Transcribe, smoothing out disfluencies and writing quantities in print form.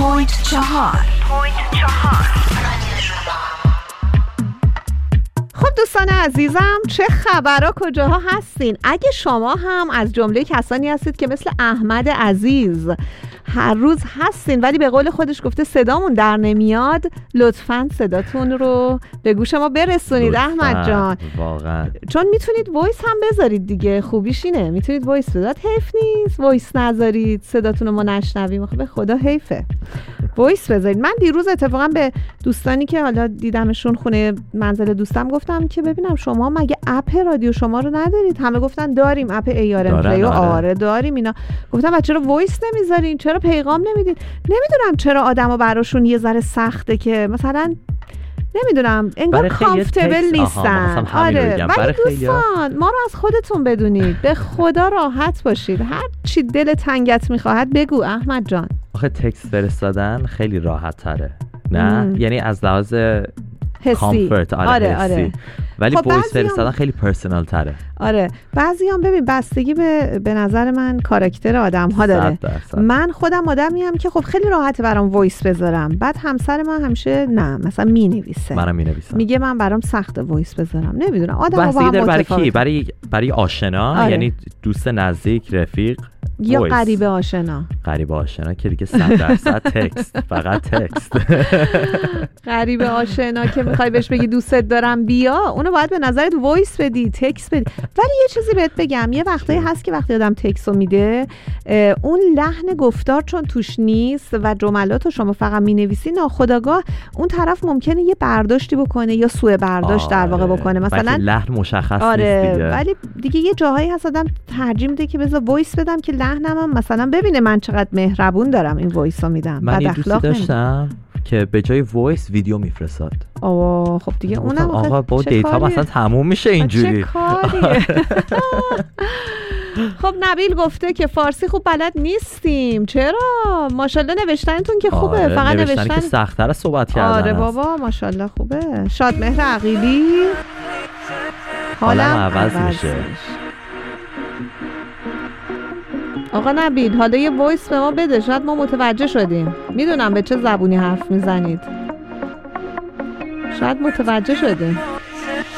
خب دوستان عزیزم، چه خبرها، کجاها هستین؟ اگه شما هم از جمله کسانی هستید که مثل احمد عزیز هر روز هستین ولی به قول خودش گفته صدامون در نمیاد، لطفاً صداتون رو به گوش ما برسونید احمد جان. واقعا چون میتونید وایس هم بذارید دیگه، خوبیش اینه میتونید وایس بذارید، حیف نیست وایس نذارید صداتون رو ما نشنویم. خب به خدا حیفه، وایس بذارید. من دیروز اتفاقا به دوستانی که حالا دیدمشون خونه منزل دوستم گفتم که ببینم شما مگه اپ رادیو شما رو ندارید؟ همه گفتن داریم، اپ ARM پلی. آره داریم اینا. گفتم بچه چرا وایس نمیذارین، چرا پیغام نمیدین؟ نمیدونم چرا آدما براشون یه ذره سخته که مثلا نمیدونم انگار کامفتبل نیستن. آره ولی دوستان ما رو از خودتون بدونید، به خدا راحت باشید، هر چی دل تنگت میخواهد بگو احمد جان. آخه تکست فرستادن خیلی راحت تره، نه یعنی از لحاظ کامفورت. آره. ولی خب وایس فرستادن خیلی پرسونال تره. آره بعضی هم ببین بستگی به نظر من کاراکتر آدم ها داره. من خودم آدمی ام که خب خیلی راحته برام وایس بذارم، بعد همسر من همیشه نه مثلا مینویسه، منم مینویسم، میگه من برام سخته وایس بذارم. نمیدونم آدم ها با هم برای کی؟ برای آشنا. آره. یعنی دوست نزدیک، رفیق یا غریب آشنا؟ غریب آشنا که دیگه 100% تکست، فقط تکست. غریب آشنا که میخوای بهش بگی دوستت دارم بیا، اونو باید به نظرت وایس بدی، تکست بدی. ولی یه چیزی بهت بگم، یه وقتایی هست که وقتی آدم تکستو میده اون لحن گفتار چون توش نیست و جملاتو شما فقط مینویسی، ناخودآگاه اون طرف ممکنه یه برداشتی بکنه یا سوء برداشت در واقع بکنه، مثلا لحن مشخص آره نیست دیگه. ولی دیگه یه جاهایی هست آدم ترجیح میده که بذار وایس بدم که لحنم هم مثلا ببینه من چقدر مهربون دارم این وایسو میدم. من یه دوستی داشتم که به جای وایس ویدیو میفرستاد. خب دیگه اونم آقا با دیتا مثلا تموم میشه اینجوری. چه کاریه؟ خب نبیل گفته که فارسی خوب بلد نیستیم. چرا؟ ماشاءالله نوشتنتون که خوبه. آره، فقط نوشتن که سخت‌تر از صحبت کردن. آره بابا ماشاءالله خوبه. شادمهر عقیلی حالم عوض میشه. آقا نبیل حالا یه وایس به ما بده، شاید ما متوجه شدیم. میدونم به چه زبونی حرف میزنید، شاید متوجه شدیم.